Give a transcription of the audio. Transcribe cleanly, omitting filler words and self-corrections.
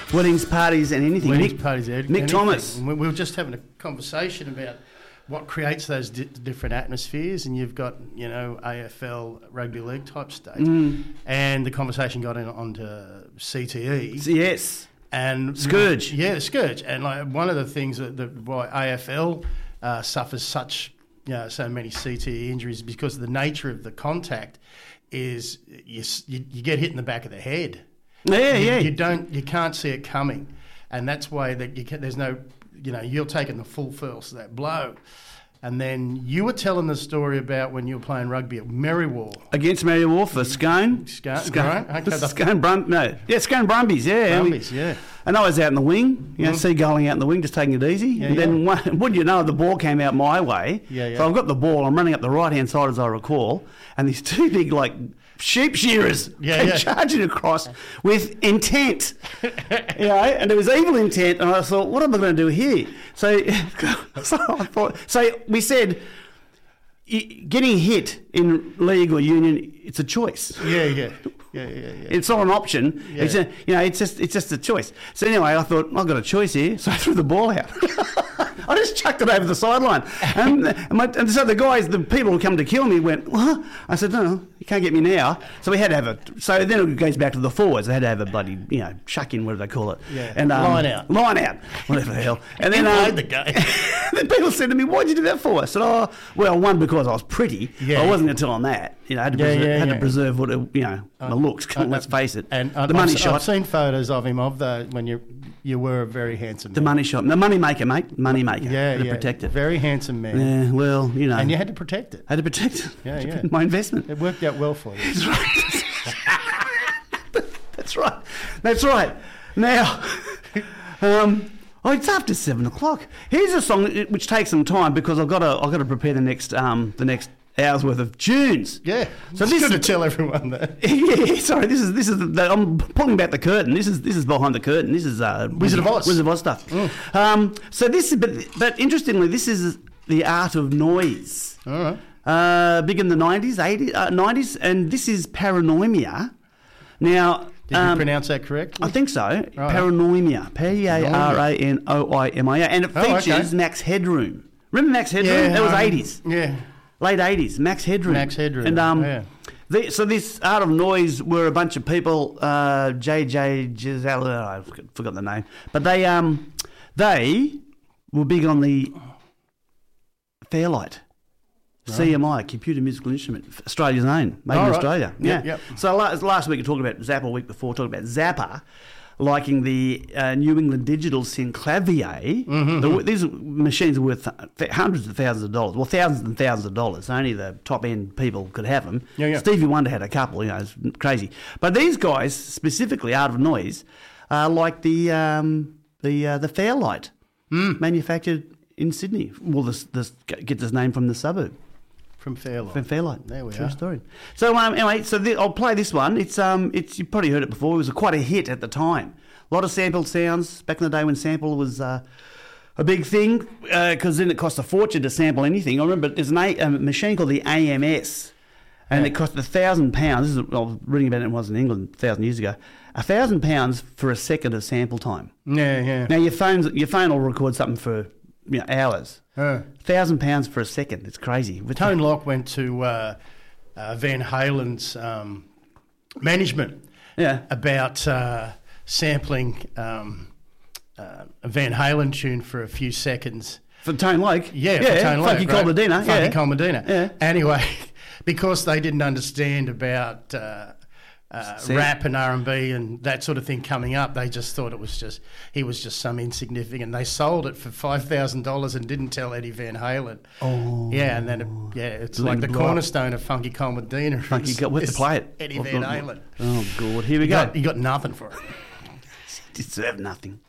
Weddings, parties, and anything. Weddings, parties, Mick Thomas. And we were just having a conversation about what creates those different atmospheres, and you've got, AFL, rugby league type states, and the conversation got onto CTE. Yes. And Scourge. Yeah, the Scourge. And one of the things that why AFL suffers so many CTE injuries, because of the nature of the contact is you get hit in the back of the head. You can't see it coming, and that's why there's no, you're taking the full force of that blow. And then you were telling the story about when you were playing rugby at Merriwall. Against Merriwall for Scone. Scone, Scone Brumbies, yeah. And I was out in the wing, seagulling out in the wing, just taking it easy. And then, wouldn't you know, the ball came out my way. So I've got the ball, I'm running up the right-hand side as I recall, and these two big, sheep shearers came charging across with intent. And there was evil intent, and I thought, what am I going to do here? So we said, getting hit in league or union, it's a choice. Yeah. It's not an option. Yeah. It's just a choice. So anyway, I thought, I've got a choice here, so I threw the ball out. I just chucked it over the sideline. And so the people who come to kill me went, what? I said, no, you can't get me now. So we had to have so then it goes back to the forwards. They had to have a bloody, chuck in, what do they call it? Yeah. And, line out, whatever the hell. And then, played the game. Then people said to me, why'd you do that for? I said, one, because I was pretty. I wasn't going to tell them that. I had to preserve what, my looks, let's face it. And the money shot. I've seen photos of him when you were a very handsome man. The money shot. The money maker, mate. Money maker. Yeah, protect it. Very handsome man. Yeah, well, And you had to protect it. Yeah. My investment. It worked out well for you. That's right. That's right. Now, it's after 7 o'clock. Here's a song which takes some time because I've got to prepare the next hour's worth of tunes. Yeah. So this is to tell everyone that. Yeah. Sorry. This is. I'm pulling back the curtain. This is behind the curtain. This is Wizard of Oz. Wizard of Oz stuff. So this, but interestingly, this is the art of noise. All right. Big in the 90s, 90s, and this is Paranoimia. Now. Did you pronounce that correctly? I think so. Right. Paranoimia. Paranoimia. And it features Max Headroom. Remember Max Headroom? Yeah, that was 80s. Yeah. Late 80s. Max Headroom. And so this Art of Noise were a bunch of people, JJ Giselle, I forgot the name, but they were big on the Fairlight. CMI, computer musical instrument, Australia's own, made in Australia. Yep. So last week we talked about Zappa, week before talked about Zappa liking the New England Digital Synclavier. These machines are worth hundreds of thousands of dollars, well, thousands and thousands of dollars. Only the top-end people could have them. Stevie Wonder had a couple, it's crazy. But these guys, specifically Art of Noise, like the Fairlight, manufactured in Sydney. Well, this gets its name from the suburb. From Fairlight. There we are. True story. So anyway, I'll play this one. It's you've probably heard it before. It was quite a hit at the time. A lot of sampled sounds back in the day when sample was a big thing, because then it cost a fortune to sample anything. I remember there's a machine called the AMS, and it cost £1,000. I was reading about it when I was in England 1,000 years ago. £1,000 for a second of sample time. Yeah. Now your phone will record something for hours. £1,000 for a second. It's crazy. Tone Loc went to Van Halen's management about sampling a Van Halen tune for a few seconds. For Tone Loc? For Tone Loc. Funky Cold Medina. Funky Cold Medina. Yeah. Anyway, because they didn't understand about rap and R&B and that sort of thing coming up, they just thought he was just some insignificant. They sold it for $5,000 and didn't tell Eddie Van Halen. And then it's like the cornerstone of Funky Cold Medina. We'll have to play it. Eddie Van Halen. Oh God, here we go. You got nothing for it. Deserve nothing.